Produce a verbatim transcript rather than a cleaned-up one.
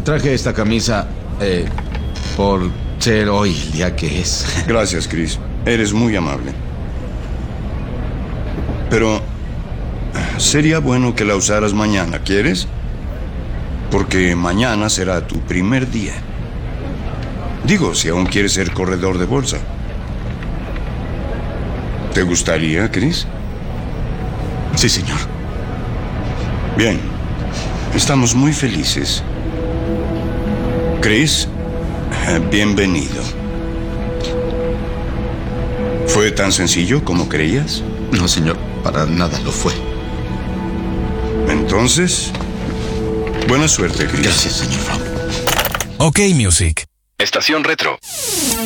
traje esta camisa eh, por ser hoy el día que es. Gracias, Chris. Eres muy amable. Pero sería bueno que la usaras mañana, ¿quieres? Porque mañana será tu primer día. Digo, si aún quieres ser corredor de bolsa. ¿Te gustaría, Chris? Sí, señor. Bien. Estamos muy felices. Chris, bienvenido. ¿Fue tan sencillo como creías? No, señor, para nada lo fue. Entonces, buena suerte, Chris. Gracias, señor Fromm. OK Music. Estación Retro.